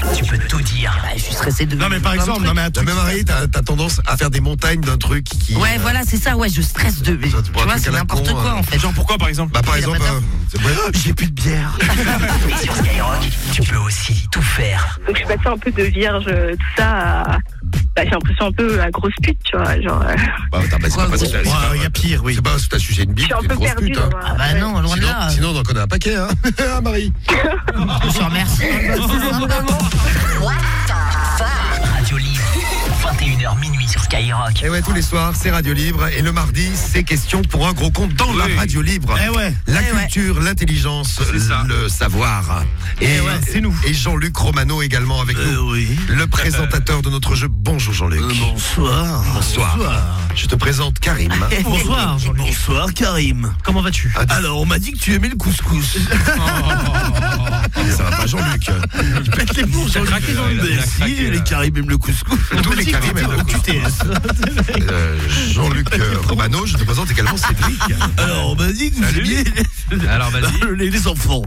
Tu peux tout dire. Bah, je suis stressé de. Non mais par exemple, non mais un truc. Mais Marie, t'as tendance à faire des montagnes d'un truc qui. Ouais, voilà, c'est ça, ouais, je stresse de. Tu vois, c'est n'importe quoi en fait. Genre pourquoi par exemple? Bah par exemple, j'ai plus de bière. Et sur Skyrock, tu peux aussi tout faire. Donc je suis passée un peu de vierge, tout ça, à... Bah, j'ai l'impression un peu à grosse pute, tu vois, genre... Bah, c'est pas parce que Il y a pire, oui. C'est pas parce que t'as sucé une Je bite, suis un t'es une peu grosse perdue pute. dans Hein. ma... Ah bah non, loin de là. Sinon, on en connaît un paquet, hein. Ah, Marie. Je te remercie. Radio Libre, 21h minuit sur Skyrock. Et ouais, tous les soirs, c'est Radio Libre. Et le mardi, c'est question pour un gros compte dans la Radio Libre. Eh ouais. La culture, l'intelligence, le savoir. Et ouais, c'est nous. Et Jean-Luc Romano également avec nous. Oui. Le présentateur de notre jeu. Bonjour Jean-Luc. Bonsoir. Bonsoir. Je te présente Karim. Bonsoir, Jean-Luc. Bonsoir, Karim. Comment vas-tu? Alors, on m'a dit que tu aimais le couscous. Ça va pas Jean-Luc. Je pète les plombs, Jean-Luc. Si, les Karim aiment le couscous. Tous les Karim aiment le couscous. Jean-Luc Romano, je te présente également Cédric. Alors, on m'a dit que vous aimiez Alors vas-y. les enfants.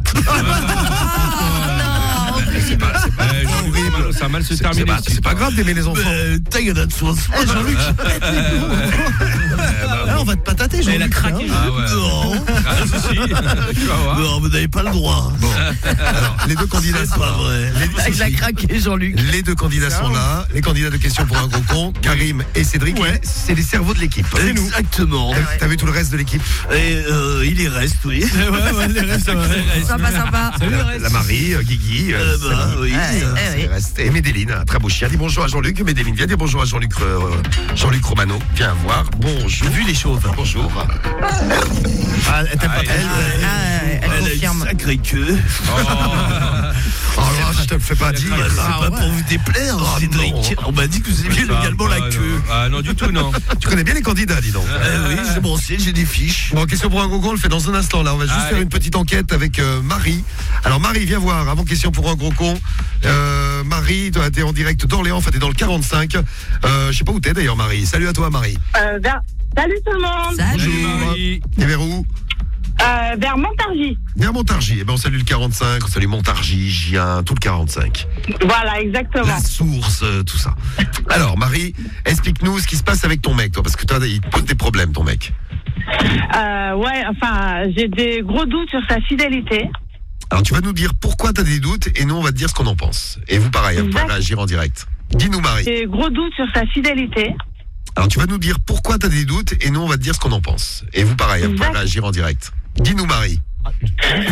C'est pas horrible. Ça va mal se terminer. C'est pas grave d'aimer les enfants. Ta gueule de soin. Jean-Luc, je pète les plombs. On va te patater, Jean-Luc. Elle a craqué. Ah ouais. Non. Ah si, si. Tu vas voir. Non, vous n'avez pas le droit. Bon. Alors, les deux candidats C'est sont pas là. vrai. Il a craqué, Jean-Luc. Les deux candidats sont là. Les candidats de questions pour un gros con, Karim et Cédric. Ouais. C'est les cerveaux de l'équipe. Exactement. T'as vu tout le reste de l'équipe? Et il y reste, oui. Ouais, les restes, Sympa, sympa. La Marie, Guigui, oui. c'est le reste. Et Médéline, un très beau chien. Dis bonjour à Jean-Luc. Médéline, viens dire bonjour à Jean-Luc Romano. Viens voir. Bonjour. Vu les chauves. Bonjour. Ah, elle t'aime pas trop. Elle Elle a confirme. une sacrée queue. Oh là, je te le fais pas dire. C'est pas pour vous déplaire, Cédric. non. On m'a dit que vous aimiez également la queue. Ah non, du tout, non. Tu connais bien les candidats, dis donc. Oui, j'ai brossé, j'ai des fiches. Bon, question pour un gros con, on le fait dans un instant. Là, on va juste faire une petite enquête avec Marie. Alors, Marie, viens voir. Avant question pour un gros con. Marie, toi, t'es en direct d'Orléans. Enfin, t'es dans le 45. Je sais pas où t'es d'ailleurs, Marie. Salut à toi, Marie. Salut tout le monde. Salut. Marie. Et vers où? Vers Montargis. Vers Montargis. Eh ben, on salue le 45. On salue Montargis, Gien, tout le 45. Voilà, exactement. La source, tout ça. Alors, Marie, explique-nous ce qui se passe avec ton mec, toi, parce que toi, il te pose des problèmes, ton mec. Ouais, enfin, j'ai des gros doutes sur sa fidélité. Alors, tu vas nous dire pourquoi tu as des doutes et nous, on va te dire ce qu'on en pense. Et vous, pareil, vous pouvez réagir en direct. Dis-nous, Marie. J'ai des gros doutes sur sa fidélité. Alors, tu vas nous dire pourquoi tu as des doutes et nous, on va te dire ce qu'on en pense. Et vous, pareil, vous pouvez réagir en direct. Dis-nous, Marie.